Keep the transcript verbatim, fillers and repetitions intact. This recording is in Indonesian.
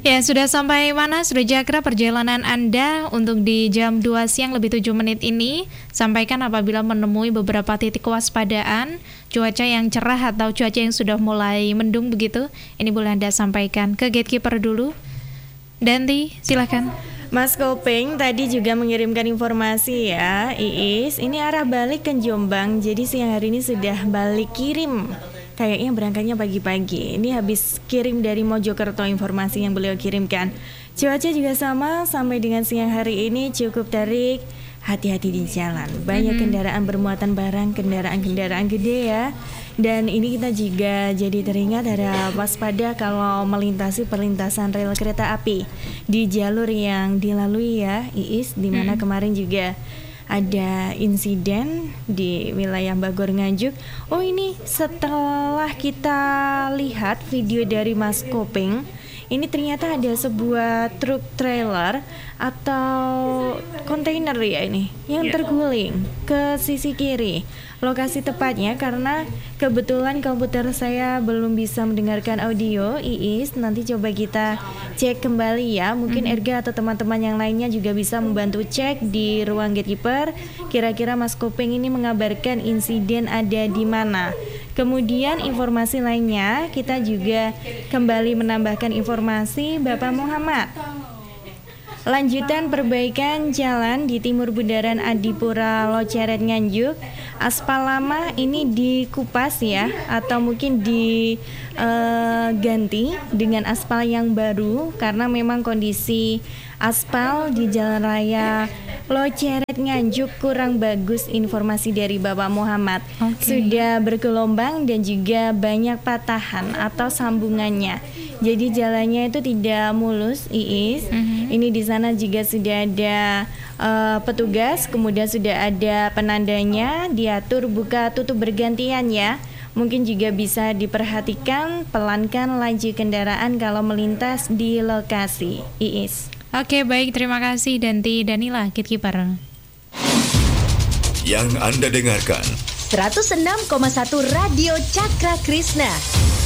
Ya, sudah sampai mana? Sudah Jakra perjalanan Anda untuk di jam dua siang lebih tujuh menit ini. Sampaikan apabila menemui beberapa titik kewaspadaan, cuaca yang cerah atau cuaca yang sudah mulai mendung begitu. Ini boleh Anda sampaikan ke gatekeeper dulu. Danti, silakan. Mas Kopeng tadi juga mengirimkan informasi ya, Iis. Ini arah balik ke Jombang, jadi siang hari ini sudah balik kirim. Kayaknya berangkatnya pagi-pagi. Ini habis kirim dari Mojokerto informasi yang beliau kirimkan. Cuaca juga sama, sampai dengan siang hari ini cukup terik. Hati-hati di jalan. Banyak mm-hmm. kendaraan bermuatan barang, kendaraan-kendaraan gede ya. Dan ini kita juga jadi teringat ada waspada kalau melintasi perlintasan rel kereta api di jalur yang dilalui ya, Iis, di mana mm-hmm. kemarin juga ada insiden di wilayah Bogor Nganjuk. Oh, ini setelah kita lihat video dari Mas Kopeng, ini ternyata ada sebuah truk trailer atau kontainer ya ini yang terguling ke sisi kiri. Lokasi tepatnya karena kebetulan komputer saya belum bisa mendengarkan audio, Iis, nanti coba kita cek kembali ya. Mungkin mm-hmm. Erga atau teman-teman yang lainnya juga bisa membantu cek di ruang gatekeeper. Kira-kira Mas Kopeng ini mengabarkan insiden ada di mana. Kemudian informasi lainnya kita juga kembali menambahkan informasi Bapak Muhammad. Lanjutan perbaikan jalan di Timur Bundaran Adipura Loceret Nganjuk. Aspal lama ini dikupas ya, atau mungkin diganti uh, dengan aspal yang baru karena memang kondisi aspal di Jalan Raya Loceret Nganjuk kurang bagus. Informasi dari Bapak Muhammad, okay. Sudah bergelombang dan juga banyak patahan atau sambungannya. Jadi jalannya itu tidak mulus, Iis. Mm-hmm. Ini di sana juga sudah ada uh, petugas, kemudian sudah ada penandanya, diatur buka tutup bergantian ya. Mungkin juga bisa diperhatikan, pelankan laju kendaraan kalau melintas di lokasi, Iis. Oke, baik, terima kasih Danti Danila, gatekeeper. Yang Anda dengarkan seratus enam koma satu Radio Cakra Krisna.